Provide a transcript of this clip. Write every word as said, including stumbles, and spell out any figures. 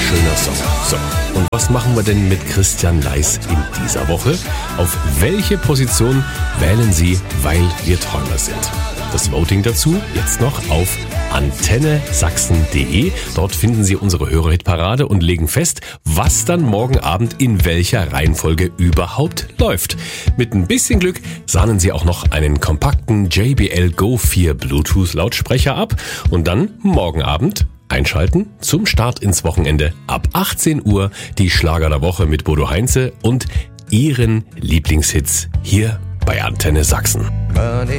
schöner Song. So, und was machen wir denn mit Christian Leis in dieser Woche? Auf welche Position wählen Sie, weil wir Träumer sind? Das Voting dazu jetzt noch auf antenne sachsen punkt de. Dort finden Sie unsere Hörerhitparade und legen fest, was dann morgen Abend in welcher Reihenfolge überhaupt läuft. Mit ein bisschen Glück sahnen Sie auch noch einen kompakten J B L Go vier Bluetooth-Lautsprecher ab und dann morgen Abend einschalten zum Start ins Wochenende ab achtzehn Uhr die Schlager der Woche mit Bodo Heinze und Ihren Lieblingshits hier bei Antenne Sachsen. Money